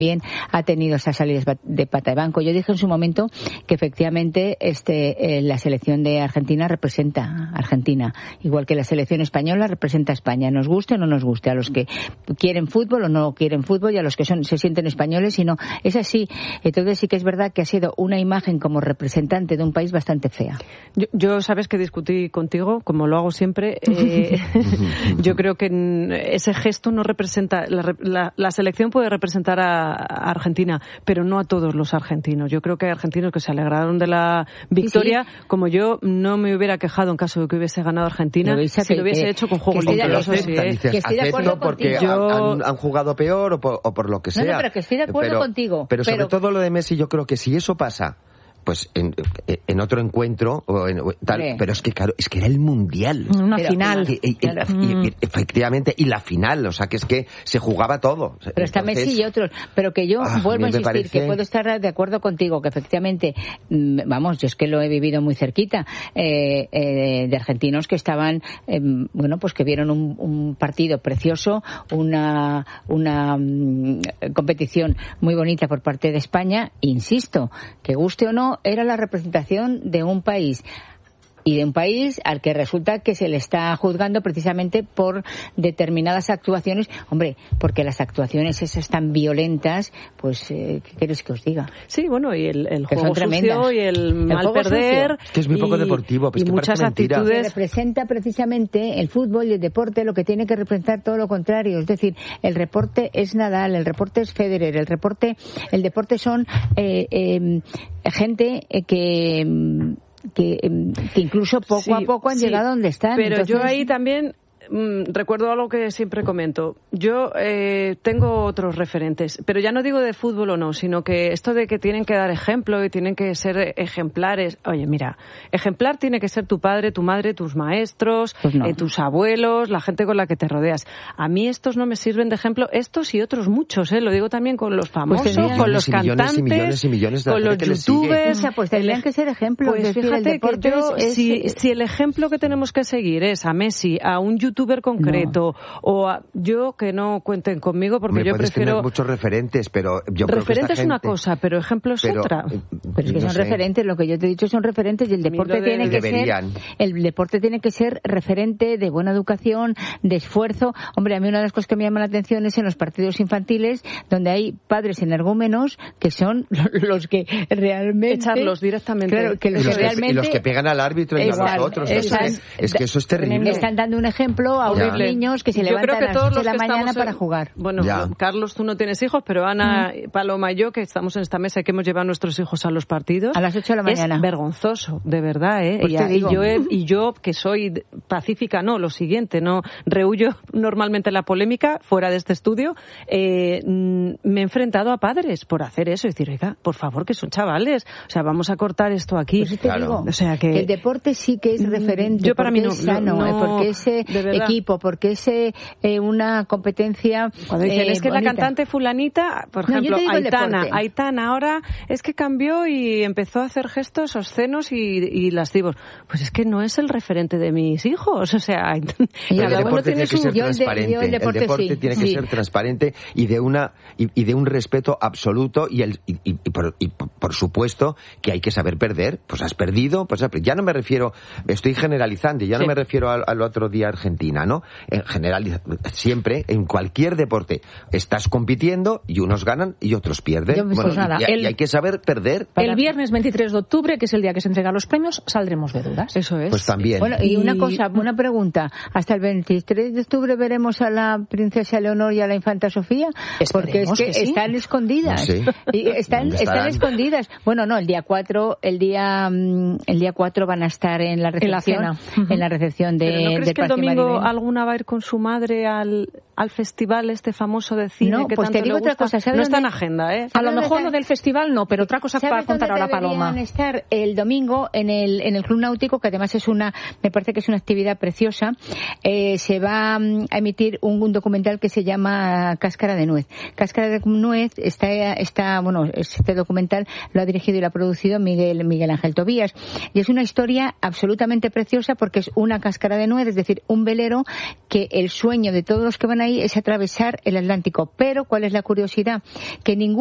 Bien, ha tenido esas salidas de pata de banco. Yo dije en su momento que efectivamente la selección de Argentina representa a Argentina, igual que la selección española representa a España, nos guste o no nos guste, a los que quieren fútbol o no quieren fútbol y a los que se sienten españoles y no. Es así. Entonces sí que es verdad que ha sido una imagen como representante de un país bastante fea. Yo sabes que discutí contigo, como lo hago siempre. Yo creo que ese gesto no representa. La selección puede representar a Argentina, pero no a todos los argentinos. Yo creo que hay argentinos que se alegraron de la victoria, sí. Como yo no me hubiera quejado en caso de que hubiese ganado Argentina, si lo hubiese hecho con juego limpio. Que estoy de acuerdo porque han jugado peor o por lo que sea. No, pero que estoy de acuerdo contigo. Pero sobre todo lo de Messi, yo creo que si eso pasa pues en otro encuentro o tal, pero es que claro, es que era el mundial, una final, efectivamente, y la final, o sea que es que se jugaba todo. Pero está Messi y otros, pero que yo vuelvo a insistir que puedo estar de acuerdo contigo que efectivamente, vamos, yo es que lo he vivido muy cerquita, de argentinos que estaban, bueno, pues que vieron un partido precioso, una competición muy bonita por parte de España, insisto, que guste o no, era la representación de un país y de un país al que resulta que se le está juzgando precisamente por determinadas actuaciones. Hombre, porque las actuaciones esas tan violentas, pues, ¿qué queréis que os diga? Sí, bueno, y el juego sucio y el mal perder. Es que es muy poco deportivo, pues y que muchas actitudes. Representa precisamente el fútbol y el deporte, lo que tiene que representar todo lo contrario. Es decir, el deporte es Nadal, el deporte es Federer, el deporte son gente que incluso poco a poco han llegado a donde están. Pero entonces... yo ahí también recuerdo algo que siempre comento. Yo tengo otros referentes, pero ya no digo de fútbol o no, sino que esto de que tienen que dar ejemplo y tienen que ser ejemplares. Oye, mira, ejemplar tiene que ser tu padre, tu madre, tus maestros, pues no. Tus abuelos, la gente con la que te rodeas. A mí estos no me sirven de ejemplo, estos y otros muchos, lo digo también con los famosos, pues con los cantantes, millones con los youtubers. O sea, pues tendrían que ser ejemplos. Pues fíjate que yo, si el ejemplo que tenemos que seguir es a Messi, a un youtuber concreto, o yo que no cuenten conmigo porque yo prefiero tener muchos referentes, pero yo creo referentes que esta es una gente... cosa, pero ejemplo es otra. Pero es que son referentes, lo que yo te he dicho son referentes y el deporte tiene que ser referente de buena educación, de esfuerzo. Hombre, a mí una de las cosas que me llama la atención es en los partidos infantiles donde hay padres energúmenos que son los que realmente echarlos directamente, claro, que y los que pegan al árbitro y a los otros. Es que eso es terrible. Están dando un ejemplo a unos niños que se levantan a las 8 de la mañana para jugar. Bueno, Carlos, tú no tienes hijos, pero Ana, Paloma y yo, que estamos en esta mesa y que hemos llevado a nuestros hijos a los partidos, a las 8 de la mañana. Es vergonzoso, de verdad, Pues y yo, que soy pacífica, no, lo siguiente, no rehuyo normalmente la polémica fuera de este estudio, me he enfrentado a padres por hacer eso, y decir, oiga, por favor, que son chavales, o sea, vamos a cortar esto aquí. Pues te digo, o sea que el deporte sí que es referente, yo para mí no, es sano, porque es equipo, porque es una competencia. Cuando dicen, es que bonita. La cantante fulanita, por ejemplo, Aitana, ahora es que cambió y empezó a hacer gestos obscenos y lascivos. Pues es que no es el referente de mis hijos, o sea, el deporte tiene que ser transparente. El deporte tiene que ser transparente y de un respeto absoluto y por supuesto que hay que saber perder. Pues has perdido, pues ya no me refiero, estoy generalizando, ya no me refiero al otro día Argentina, ¿no? En general, siempre, en cualquier deporte, estás compitiendo y unos ganan y otros pierden. Pues y hay que saber perder. El viernes 23 de octubre, que es el día que se entregan los premios, saldremos de dudas. Eso es. Pues también. Bueno, y una pregunta. ¿Hasta el 23 de octubre veremos a la princesa Leonor y a la infanta Sofía? Porque es que están escondidas. No sé. Están escondidas. Bueno, no, el día 4 van a estar en la recepción. En la recepción de... ¿Pero no crees que el domingo alguna va a ir con su madre al festival este famoso de cine? No, que pues tanto te digo le gusta? otra cosa. No está en agenda, ¿eh? A lo mejor no del festival no, pero otra cosa para contar ahora, Paloma. Van a estar el domingo en el Club Náutico, que además me parece que es una actividad preciosa. Se va a emitir un documental que se llama Cáscara de Nuez. Cáscara de Nuez este documental lo ha dirigido y lo ha producido Miguel Ángel Tobías. Y es una historia absolutamente preciosa porque es una cáscara de nuez, es decir, un velero velero que el sueño de todos los que van ahí es atravesar el Atlántico. Pero, ¿cuál es la curiosidad? Que ningún